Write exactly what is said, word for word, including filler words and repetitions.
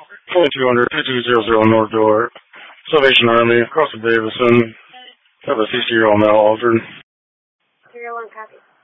forty-two hundred, fifty-two hundred North Door. Salvation Army, across the Davison. Have a C C R now altered. Serial one copy.